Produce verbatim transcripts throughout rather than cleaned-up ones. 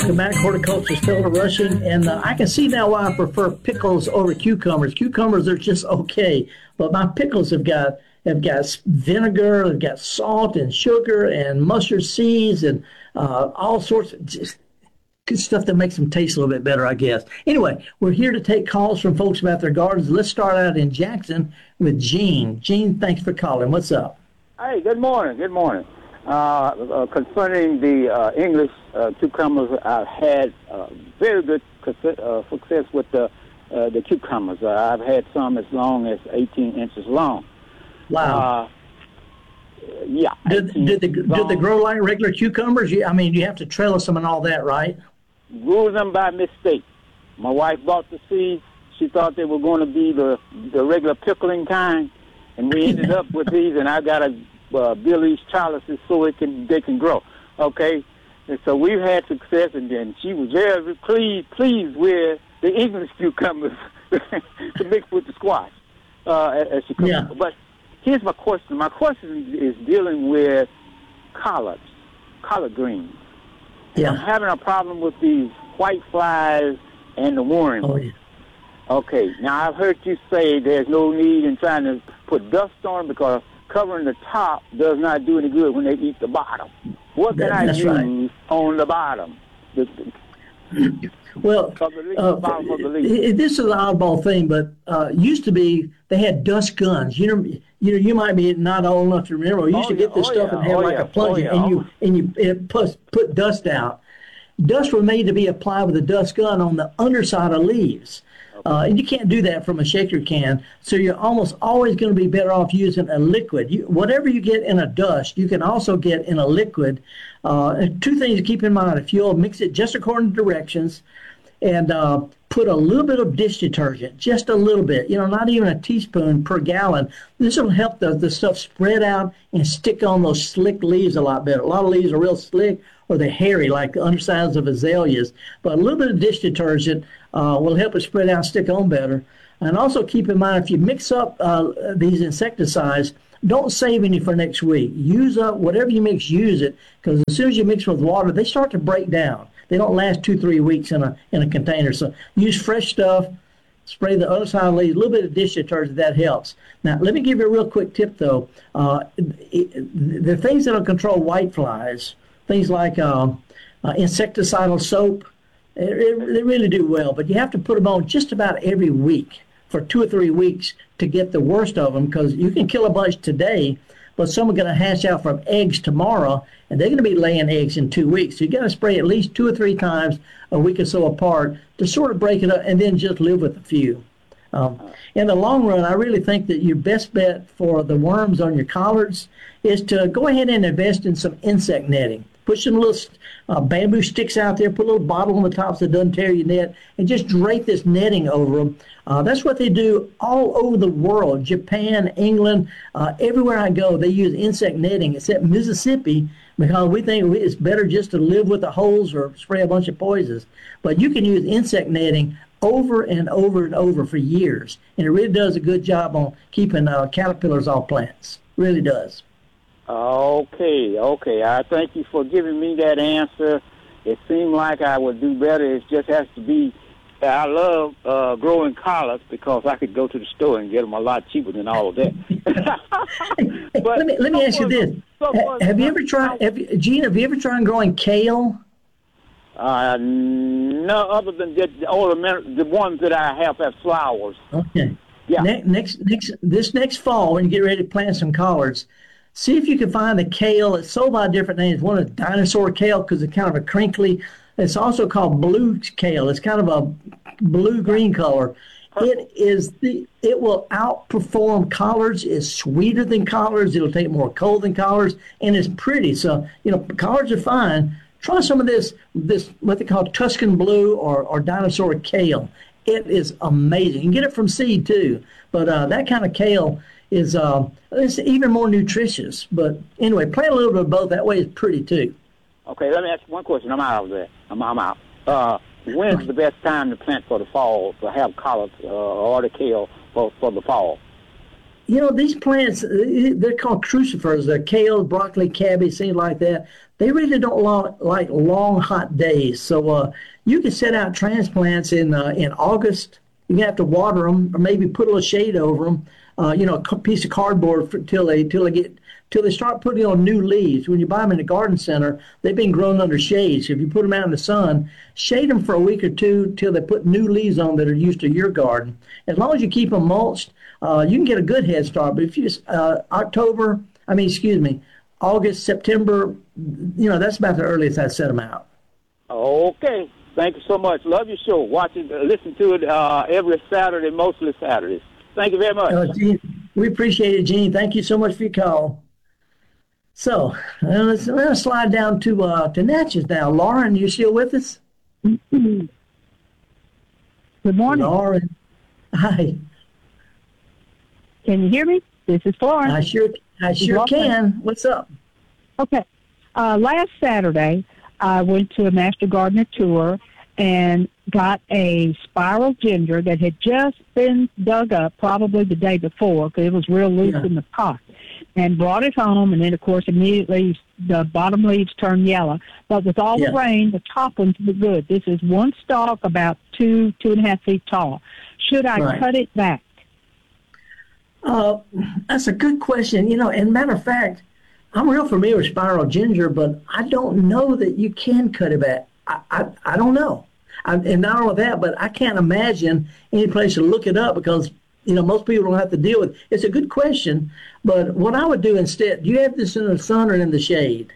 welcome back. Horticulturist Felder Rushing, and uh, I can see now why I prefer pickles over cucumbers. Cucumbers are just okay, but my pickles have got have got vinegar, they've got salt and sugar and mustard seeds and uh, all sorts of just good stuff that makes them taste a little bit better, I guess. Anyway, we're here to take calls from folks about their gardens. Let's start out in Jackson with Gene. Gene, thanks for calling. What's up? Hey, good morning. Good morning. Uh, uh, concerning the uh, English uh, cucumbers, I've had uh, very good uh, success with the uh, the cucumbers. Uh, I've had some as long as eighteen inches long. Wow. Uh, yeah. Did, did, the, did they grow like regular cucumbers? You, I mean, you have to trellis them and all that, right? Grew them by mistake. My wife bought the seeds. She thought they were going to be the, the regular pickling kind, and we ended up with these, and I got to uh, build these trellises so it can they can grow. Okay? And so we've had success, and then she was very pleased, pleased with the English cucumbers to mix with the squash uh, as she comes. Yeah. But here's my question. My question is dealing with collards, collard greens. Yeah. I'm having a problem with these white flies and the worms. Oh, yeah. Okay, now I've heard you say there's no need in trying to put dust on them because covering the top does not do any good when they eat the bottom. What can That, I that's use right. on the bottom? The, Well, uh, bottom of the leaf. it- this is an oddball thing, but uh, used to be they had dust guns. You know, you know, you might be not old enough to remember. We used Oh, to get yeah. this Oh, stuff yeah. and have Oh, like yeah. a plunger, Oh, yeah. and you and you it put put dust out. Dust was made to be applied with a dust gun on the underside of leaves. Uh, and you can't do that from a shaker can, so you're almost always going to be better off using a liquid. You, whatever you get in a dust, you can also get in a liquid. Uh, and two things to keep in mind: if you'll mix it just according to directions, and uh, put a little bit of dish detergent, just a little bit, you know, not even a teaspoon per gallon. This will help the, the stuff spread out and stick on those slick leaves a lot better. A lot of leaves are real slick or they're hairy like the undersides of azaleas. But a little bit of dish detergent uh, will help it spread out and stick on better. And also keep in mind, if you mix up uh, these insecticides, don't save any for next week. Use up whatever you mix, use it, because as soon as you mix with water, they start to break down. They don't last two, three weeks in a in a container. So use fresh stuff, spray the other side of the leaves, a little bit of dish detergent, that helps. Now, let me give you a real quick tip, though. Uh, it, the things that will control white flies, things like uh, uh, insecticidal soap, it, it, they really do well. But you have to put them on just about every week for two or three weeks to get the worst of them, because you can kill a bunch today, but some are going to hatch out from eggs tomorrow, and they're going to be laying eggs in two weeks. So you got to spray at least two or three times a week or so apart to sort of break it up, and then just live with a few. Um, in the long run, I really think that your best bet for the worms on your collards is to go ahead and invest in some insect netting. Put some little uh, bamboo sticks out there, put a little bottle on the top so it doesn't tear your net, and just drape this netting over them. Uh, that's what they do all over the world. Japan, England, uh, everywhere I go, they use insect netting, except Mississippi, because we think it's better just to live with the holes or spray a bunch of poisons. But you can use insect netting over and over and over for years, and it really does a good job on keeping uh, caterpillars off plants. Really does. Okay, okay. I thank you for giving me that answer. It seemed like I would do better. It just has to be, I love uh, growing collards because I could go to the store and get them a lot cheaper than all of that. Hey, but let me let me ask you this: so ha, have you ever tried, have you, Gene? Have you ever tried growing kale? Uh, no, other than just all the, the ones that I have have flowers. Okay. Yeah. Ne- next, next, this next fall, when you get ready to plant some collards, see if you can find the kale. It's sold by different names. One is dinosaur kale because it's kind of a crinkly. It's also called blue kale. It's kind of a blue-green color. It is the. It will outperform collards. It's sweeter than collards. It'll take more cold than collards, and it's pretty. So you know, collards are fine. Try some of this. This what they call Tuscan blue or or dinosaur kale. It is amazing. You can get it from seed too, but uh, that kind of kale is uh, it's even more nutritious. But anyway, plant a little bit of both. That way, it's pretty too. Okay, let me ask you one question. I'm out of there. I'm, I'm out. Uh, when's the best time to plant for the fall to have collards uh, or the kale for, for the fall? you know, these plants, they're called crucifers. They're kale, broccoli, cabbage, things like that. They really don't lo- like long, hot days. So uh, you can set out transplants in uh, in August. You have to water them, or maybe put a little shade over them. Uh, you know, a piece of cardboard for, till they till they get till they start putting on new leaves. When you buy them in the garden center, they've been grown under shade. So if you put them out in the sun, shade them for a week or two till they put new leaves on that are used to your garden. As long as you keep them mulched, uh, you can get a good head start. But if you uh, October, I mean, excuse me, August, September, you know, that's about the earliest I set them out. Okay. Thank you so much. Love your show. Watch it, uh, listen to it uh, every Saturday, mostly Saturdays. Thank you very much. Uh, Gene, we appreciate it, Gene. Thank you so much for your call. So uh, let's, let's slide down to uh, to Natchez now. Lauren, you still with us? Good morning. Lauren, hi. Can you hear me? This is Lauren. I sure, I sure can. What's up? Okay. Uh, last Saturday, I went to a Master Gardener tour and got a spiral ginger that had just been dug up probably the day before because it was real loose Yeah. in the pot, and brought it home. And then, of course, immediately the bottom leaves turned yellow. But with all Yeah. the rain, the top ones were good. This is one stalk about two, two and a half feet tall. Should I Right. cut it back? Uh, that's a good question. You know, and matter of fact, I'm real familiar with spiral ginger, but I don't know that you can cut it back. I, I, I don't know. I, and not only that, but I can't imagine any place to look it up because, you know, most people don't have to deal with it. It's a good question, but what I would do instead, do you have this in the sun or in the shade?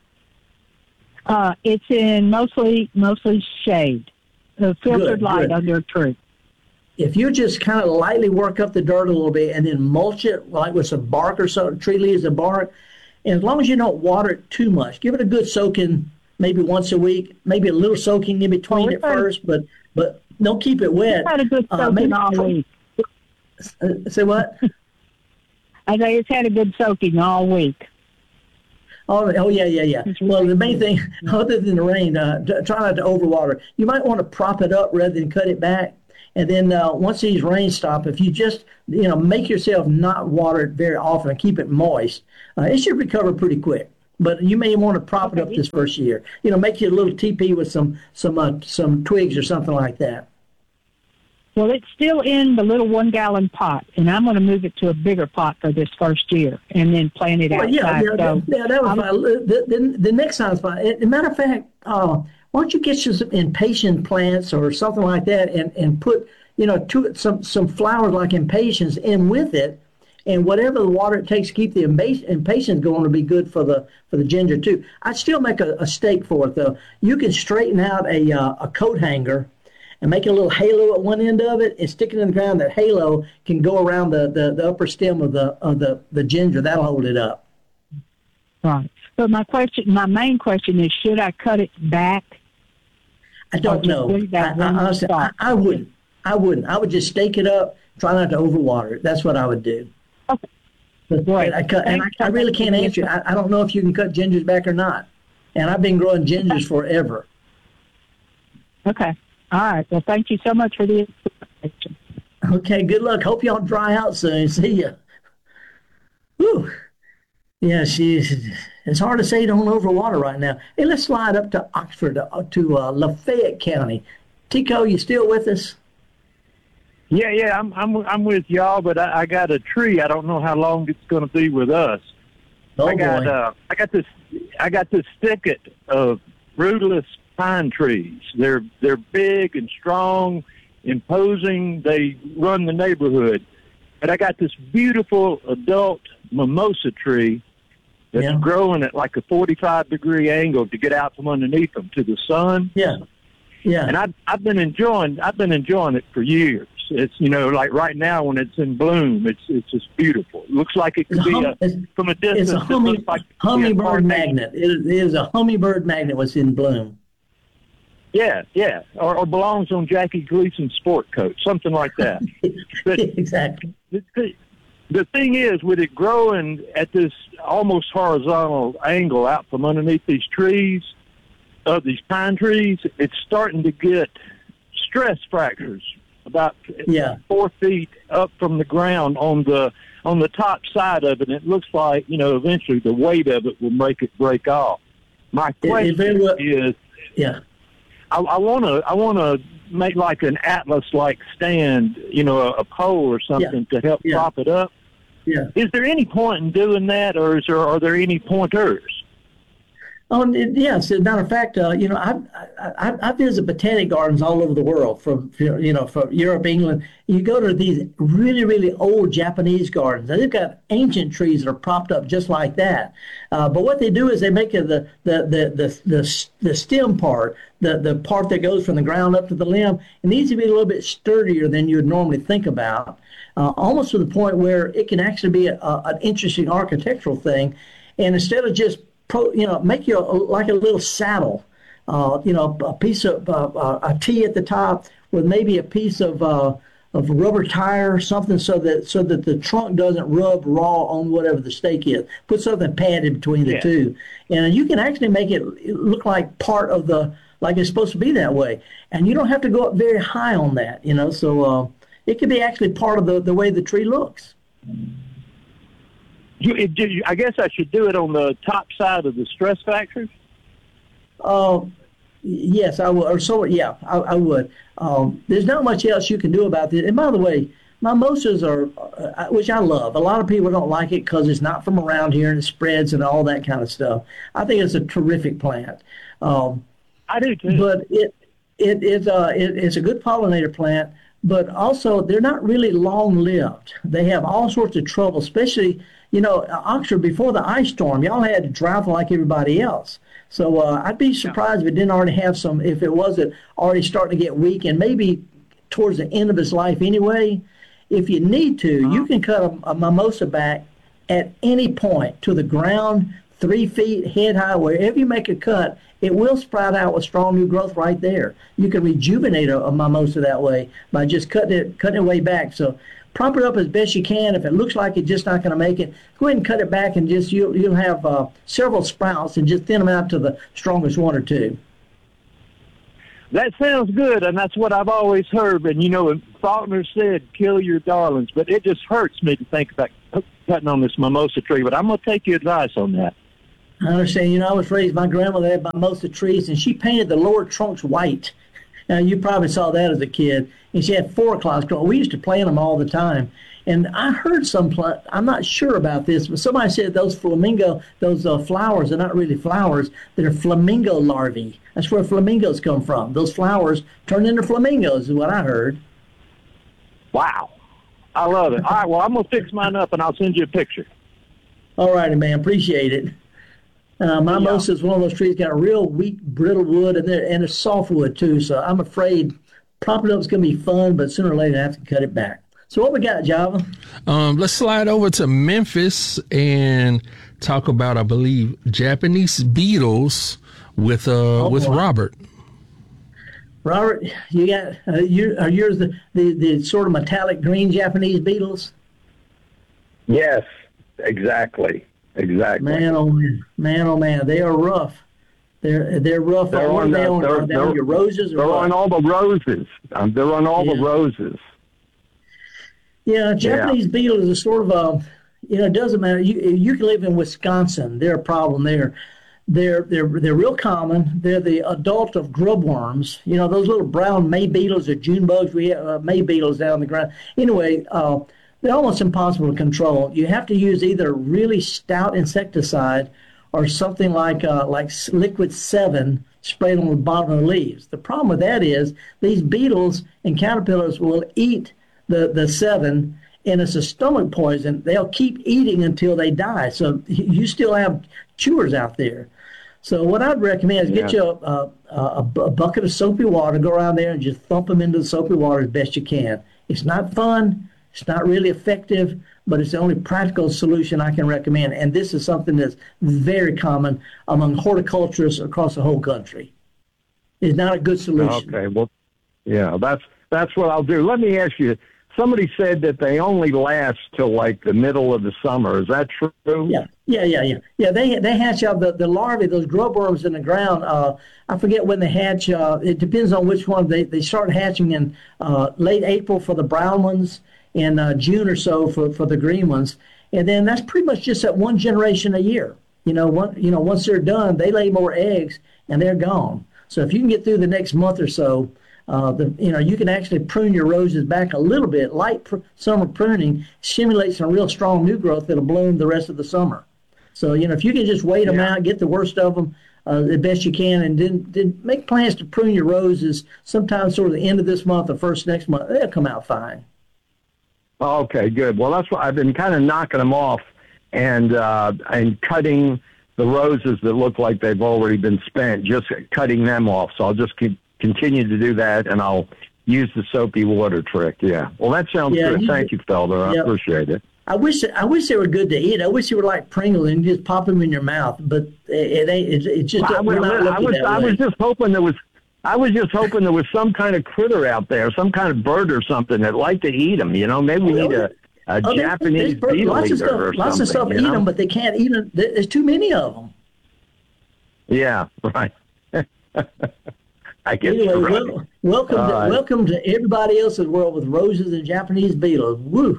Uh, it's in mostly mostly shade, the filtered Good, light good. under a tree. If you just kind of lightly work up the dirt a little bit and then mulch it like with some bark or so, tree leaves and bark, and as long as you don't water it too much, give it a good soaking maybe once a week, maybe a little soaking in between Oh, at first, but but don't keep it wet. It's had a good Uh, soaking maybe- all week. Uh, say what? I say it's had a good soaking all week. Oh, oh yeah, yeah, yeah. It's Well, really the main thing, other than the rain, uh, t- try not to overwater. You might want to prop it up rather than cut it back. And then uh, once these rains stop, if you just, you know, make yourself not water it very often and keep it moist, uh, it should recover pretty quick. But you may want to prop it up this first year. You know, make you a little teepee with some some uh, some twigs or something like that. Well, it's still in the little one-gallon pot, and I'm going to move it to a bigger pot for this first year, and then plant it Well, outside. yeah, yeah, so yeah, that was I'm- fine. The, the, the next time is fine. As a matter of fact, uh, why don't you get you some impatient plants or something like that, and, and put you know two, some some flowers like impatiens in with it, and whatever the water it takes to keep the impatiens going will be good for the for the ginger too. I'd still make a, a stake for it though. You can straighten out a uh, a coat hanger and make a little halo at one end of it and stick it in the ground. That halo can go around the, the, the upper stem of the of the, the ginger. That'll hold it up. right. But my question, my main question is, should I cut it back? I don't just know. leave that I, I, one honestly, I, stalk? I wouldn't. I wouldn't. I would just stake it up. Try not to overwater it. That's what I would do. Okay. But, Right. but I, cut, and I, I really can't answer. I, I don't know if you can cut gingers back or not. And I've been growing gingers forever. Okay. All right. Well, thank you so much for the information. Okay. Good luck. Hope y'all dry out soon. See ya. Whew. Yeah, she's. It's hard to say don't overwater right now. Hey, let's slide up to Oxford, uh, to uh, Lafayette County. Tico, you still with us? Yeah, yeah, I'm I'm I'm with y'all, but I, I got a tree. I don't know how long it's going to be with us. Oh I got boy. uh, I got this I got this thicket of rootless pine trees. They're they're big and strong, imposing. They run the neighborhood. But I got this beautiful adult mimosa tree that's Yeah. growing at like a forty-five degree angle to get out from underneath them to the sun. Yeah. Yeah. And I've I've been enjoying I've been enjoying it for years. It's you know like right now when it's in bloom, it's it's just beautiful. It looks like it could It's a be hum- a, it's- from a distance. It's a it humming, looks like it could be a hummingbird tornado. magnet. It is a hummingbird magnet what's in bloom. Yeah, yeah, or, or belongs on Jackie Gleason's sport coat, something like that. But Exactly. the, the, the thing is, with it growing at this almost horizontal angle out from underneath these trees, of these pine trees, it's starting to get stress fractures about Yeah. four feet up from the ground on the on the top side of it. And it looks like, you know, eventually the weight of it will make it break off. My It- it question very well- is, Yeah. I want to I want to make like an atlas-like stand, you know, a, a pole or something to help Yeah. prop it up. Yeah. Is there any point in doing that, or is there are there any pointers? Um, it, yes, as a matter of fact, uh, you know, I, I I I visit botanic gardens all over the world, from you know, from Europe, England. You go to these really, really old Japanese gardens, and they've got ancient trees that are propped up just like that. Uh, but what they do is they make it the the the the the, the stem part, the the part that goes from the ground up to the limb, it needs to be a little bit sturdier than you would normally think about, uh, almost to the point where it can actually be a, a, an interesting architectural thing. And instead of just Pro, you know, make you a, like a little saddle, uh, you know, a piece of uh, a T at the top with maybe a piece of uh, of rubber tire or something, so that so that the trunk doesn't rub raw on whatever the stake is. Put something padded between the Yeah. two, and you can actually make it look like part of the like it's supposed to be that way. And you don't have to go up very high on that, you know. So uh, it could be actually part of the the way the tree looks. You, it, do you, I guess I should do it on the top side of the stress factors. Uh, yes, I would. Or so, yeah, I, I would. Um, there's not much else you can do about this. And by the way, mimosas are, uh, which I love. A lot of people don't like it because it's not from around here and it spreads and all that kind of stuff. I think it's a terrific plant. Um, I do too. but it it is uh, it, it's a good pollinator plant. But also, they're not really long-lived. They have all sorts of trouble, especially, you know, Oxford, before the ice storm, y'all had to drought like everybody else. So uh, I'd be surprised if it didn't already have some, if it wasn't already starting to get weak and maybe towards the end of its life anyway. If you need to, you can cut a, a mimosa back at any point to the ground, three feet, head high, wherever you make a cut, it will sprout out with strong new growth right there. You can rejuvenate a, a mimosa that way by just cutting it, cutting it way back. So prop it up as best you can. If it looks like it's just not going to make it, go ahead and cut it back, and just you'll you'll have uh, several sprouts, and just thin them out to the strongest one or two. That sounds good, and that's what I've always heard. And, you know, Faulkner said, kill your darlings, but it just hurts me to think about cutting on this mimosa tree. But I'm going to take your advice on that. I understand. You know, I was raised, my grandmother had mimosa trees, and she painted the lower trunks white. Now, you probably saw that as a kid. And she had four o'clocks growing. We used to plant them all the time. And I heard some, plant, I'm not sure about this, but somebody said those flamingo, those uh, flowers are not really flowers. They're flamingo larvae. That's where flamingos come from. Those flowers turn into flamingos is what I heard. Wow. I love it. All right, well, I'm going to fix mine up, and I'll send you a picture. All righty, man. Appreciate it. Uh, mimosa is one of those trees, got a real weak, brittle wood, and, and it's soft wood, too. So I'm afraid propping up is going to be fun, but sooner or later I have to cut it back. So what we got, Java? Um, let's slide over to Memphis and talk about, I believe, Japanese beetles with uh oh, with boy. Robert. Robert, you got uh, you are yours the, the the sort of metallic green Japanese beetles? Yes, exactly, exactly. Man, oh man, man, oh man, they are rough. They're they're rough. They're What on, are they the, on, they're, are they on they're- your roses or they're what? on all the roses. Um, they're on all the Yeah. roses. Yeah, Japanese beetle is a sort of a, you know, it doesn't matter. You you can live in Wisconsin. They're a problem there. They're they're they're real common. They're the adult of grubworms. You know, those little brown May beetles or June bugs. We have uh, May beetles down on the ground. Anyway, uh, they're almost impossible to control. You have to use either a really stout insecticide or something like uh, like liquid seven sprayed on the bottom of the leaves. The problem with that is these beetles and caterpillars will eat the, the seven, and it's a stomach poison. They'll keep eating until they die. So you still have chewers out there. So what I'd recommend is get Yeah. you a, a, a, a bucket of soapy water, go around there and just thump them into the soapy water as best you can. It's not fun. It's not really effective, but it's the only practical solution I can recommend. And this is something that's very common among horticulturists across the whole country. It's not a good solution. Okay, well, yeah, that's that's what I'll do. Let me ask you somebody said that they only last till like the middle of the summer. Is that true? Yeah, yeah, yeah, yeah. Yeah, they they hatch out the, the larvae, those grub worms in the ground. Uh, I forget when they hatch. Uh, it depends on which one. They they start hatching in uh, late April for the brown ones, in uh, June or so for, for the green ones, and then that's pretty much just that one generation a year. You know, one you know once they're done, they lay more eggs and they're gone. So if you can get through the next month or so, uh, the you know you can actually prune your roses back a little bit. Light pr- summer pruning stimulates some real strong new growth that'll bloom the rest of the summer. So you know if you can just wait them Yeah. out, get the worst of them uh, the best you can, and then, then make plans to prune your roses sometime sort of the end of this month or first next month. They'll come out fine. Okay, good. Well, that's what I've been kind of knocking them off and uh, and cutting the roses that look like they've already been spent, just cutting them off. So I'll just keep, continue to do that, and I'll use the soapy water trick. Yeah. Well, that sounds Yeah, good. you- Thank you, Felder. I Yep. appreciate it. I wish I wish they were good to eat. I wish they were like Pringles and you just pop them in your mouth. But it, it ain't. It, it just I, we're was- not I lucky was that I way. was just hoping there was I was just hoping there was some kind of critter out there, some kind of bird or something that liked to eat them. You know, maybe we need a, a Oh, there- Japanese there's bird- beetle lots of eater stuff. or Lots of something, stuff you eat know? them, but they can't eat them. There- There's too many of them. Yeah, right. I guess Anyway, you're right. wel- welcome All to right. welcome to everybody else's world with roses and Japanese beetles. Woo!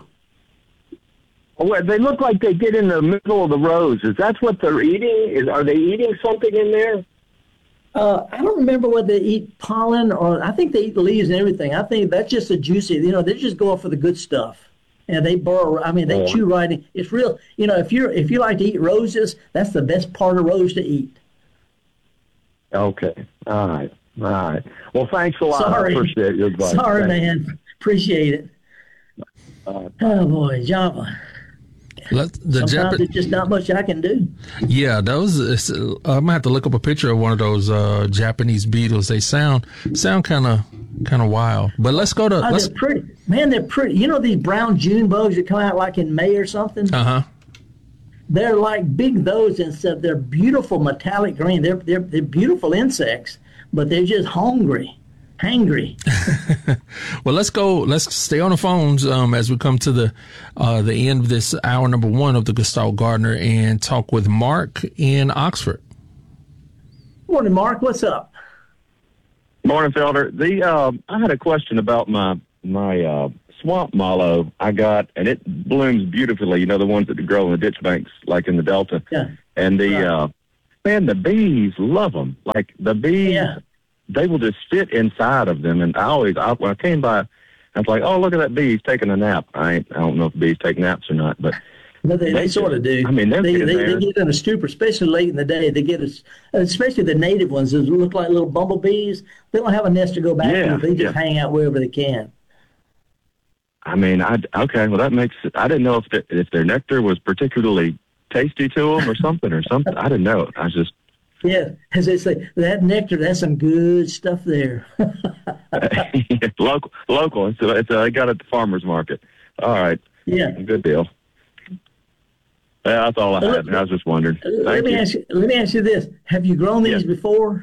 Well, they look like they get in the middle of the roses. That's what they're eating. Is are they eating something in there? Uh, I don't remember whether they eat pollen or I think they eat leaves and everything. I think that's just the juicy. You know, they're just going for the good stuff, and they burrow. I mean, they Oh. chew right in. It's real. You know, if you're if you like to eat roses, that's the best part of rose to eat. Okay. All right. All right. Well, thanks a lot. Sorry. I appreciate your advice. Sorry, Thank you. man. Appreciate it. Uh, Oh boy, Java. Let the Sometimes Japan. there's just not much I can do. Yeah, those. It's, uh, I'm gonna have to look up a picture of one of those uh, Japanese beetles. They sound sound kind of kind of wild. But let's go to Oh, let's. they're pretty. Man, they're pretty. You know these brown June bugs that come out like in May or something? Uh huh. They're like big those and stuff. They're beautiful metallic green. They're, they're, they're beautiful insects, but they're just hungry. Hangry. Well, let's go. Let's stay on the phones um, as we come to the uh, the end of this hour number one of the Gestalt Gardener and talk with Mark in Oxford. Morning, Mark. What's up? Morning, Felder. The uh, I had a question about my my uh, swamp mallow I got, and it blooms beautifully. You know, the ones that grow in the ditch banks, like in the Delta. Yeah. And the Right. uh, man, the bees love them. Like the bees, Yeah. they will just sit inside of them. And I always, I, when I came by, I was like, "Oh, look at that bee! He's taking a nap." I ain't, I don't know if bees take naps or not, but But they, they, They sort of do. I mean, they'll they, get in they, there. they get in a stupor, especially late in the day. They get, a, especially the native ones that look like little bumblebees. They don't have a nest to go back Yeah, to. They just yeah. hang out wherever they can. I mean, I okay. Well, that makes. I didn't know if the, if their nectar was particularly tasty to them or something or something. I didn't know. I was just Yeah, as they say, that nectar, that's some good stuff there. local. Local. It's, it's uh, I got it at the farmers market. All right. Yeah. Good deal. Yeah, that's all I Well, had. let- I was just wondering. Let Thank me you. ask you. Let me ask you this: have you grown these Yeah. before?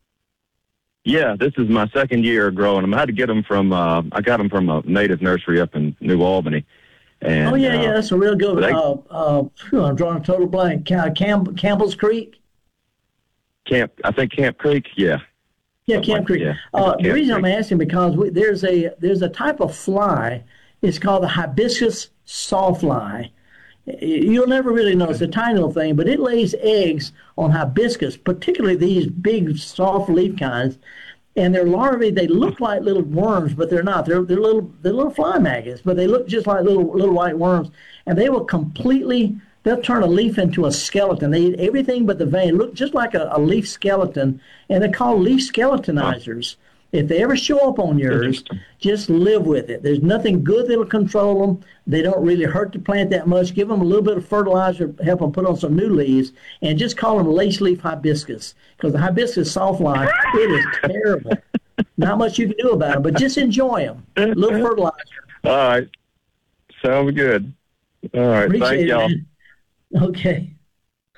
Yeah, this is my second year growing them. I had to get them from. Uh, I got them from a native nursery up in New Albany. And, Oh yeah, uh, yeah, that's a real good one. they- Uh, uh, phew, I'm drawing a total blank. Ca- Camp, Campbell's Creek. Camp. I think Camp Creek. Yeah. Yeah, Something Camp like- Creek. yeah, Uh, Camp the reason I'm Creek. asking because we, there's a there's a type of fly. It's called the hibiscus sawfly. You'll never really know. It's a tiny little thing, but it lays eggs on hibiscus, particularly these big soft leaf kinds. And their larvae, they look like little worms, but they're not. They're they're little they're little fly maggots, but they look just like little little white worms. And they will completely they'll turn a leaf into a skeleton. They eat everything but the vein. Look just like a, a leaf skeleton, and they're called leaf skeletonizers. If they ever show up on yours, Interesting. just live with it. There's nothing good that'll control them. They don't really hurt the plant that much. Give them a little bit of fertilizer, help them put on some new leaves, and just call them lace leaf hibiscus. Because the hibiscus sawfly, it is terrible. Not much you can do about it, but just enjoy them. A little fertilizer. All right. Sounds good. All right. Appreciate Thank it, y'all. man. Okay.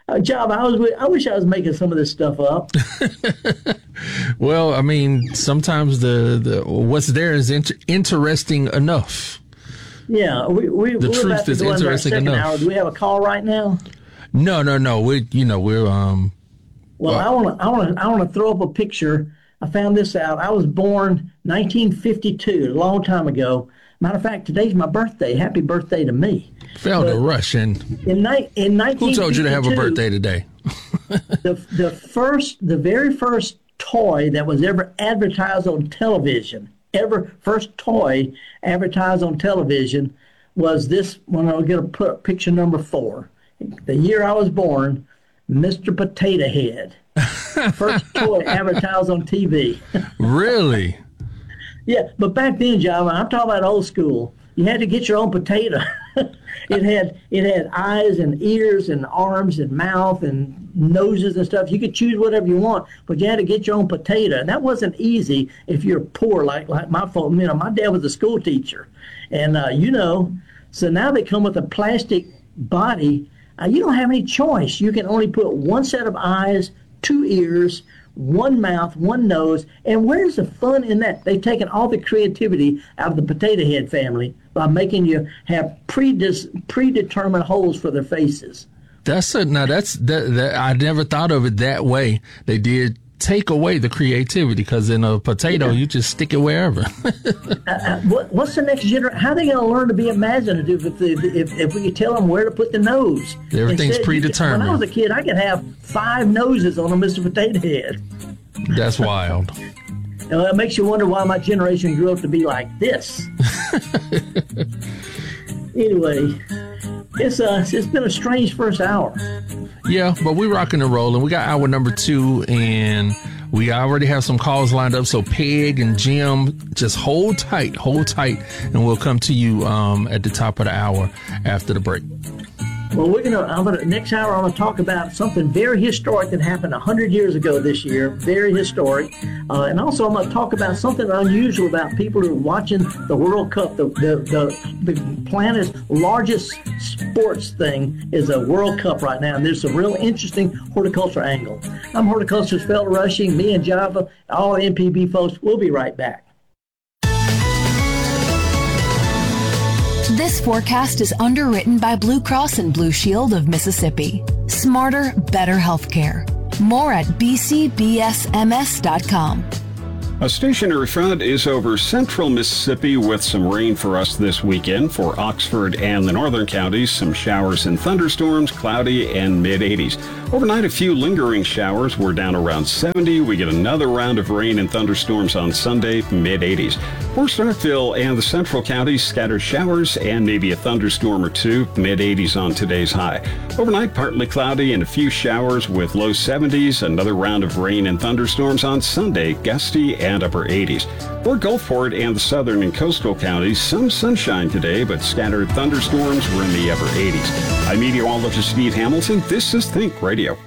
Uh, Job, I was. wi- I wish I was making some of this stuff up. Well, I mean, sometimes the, the what's there is inter- interesting enough. Yeah, we, we, The we're truth about to is go into our interesting second enough. hour. Do we have a call right now? No, no, no. We, you know, we're um. Well, I want to. I want to. I want to throw up a picture. I found this out. I was born nineteen fifty-two, a long time ago. Matter of fact, today's my birthday. Happy birthday to me. Failed to rush, and In, ni- in nineteen fifty-two, who told you to have a birthday today? the the first, the very first toy that was ever advertised on television, ever first toy advertised on television, was this. When I'm going to put picture number four, the year I was born, Mister Potato Head, first toy advertised on T V. Really? Yeah, but back then, John, I'm talking about old school. You had to get your own potato. it had it had eyes and ears and arms and mouth and noses and stuff. You could choose whatever you want, but you had to get your own potato, and that wasn't easy if you're poor, like like my fault. You know, my dad was a school teacher, and uh, you know, so now they come with a plastic body. Uh, you don't have any choice. You can only put one set of eyes, two ears, one mouth, one nose, and where's the fun in that? They've taken all the creativity out of the potato head family by making you have predis- predetermined holes for their faces. That's a, now that's that, that I never thought of it that way. They did take away the creativity because in a potato you just stick it wherever. uh, what, what's the next generation? How are they going to learn to be imaginative if, they, if if we could tell them where to put the nose? Everything's Instead, predetermined. When I was a kid, I could have five noses on a Mister Potato Head. That's wild. And it makes you wonder why my generation grew up to be like this. Anyway, it's uh, it's been a strange first hour. Yeah, but we're rocking and rolling. We got hour number two, and we already have some calls lined up. So Peg and Jim, just hold tight, hold tight, and we'll come to you um, at the top of the hour after the break. Well, we're gonna. I'm gonna next hour. I'm gonna talk about something very historic that happened a hundred years ago this year. Very historic, uh, and also I'm gonna talk about something unusual about people who are watching the World Cup. The the the, the planet's largest sports thing is a World Cup right now, and there's a real interesting horticulture angle. I'm horticulturist Felder Rushing. Me and Java, all the M P B folks. We'll be right back. This forecast is underwritten by Blue Cross and Blue Shield of Mississippi. Smarter, better healthcare. More at b c b s m s dot com. A stationary front is over central Mississippi with some rain for us this weekend. For Oxford and the northern counties, some showers and thunderstorms, cloudy and mid eighties. Overnight, a few lingering showers. We're down around seventy. We get another round of rain and thunderstorms on Sunday, mid eighties. For Starkville and the central counties, scattered showers and maybe a thunderstorm or two, mid eighties on today's high. Overnight, partly cloudy and a few showers with low seventies. Another round of rain and thunderstorms on Sunday, gusty and upper eighties. For Gulfport and the southern and coastal counties, some sunshine today, but scattered thunderstorms were in the upper eighties. I'm meteorologist Steve Hamilton. This is Think Radio.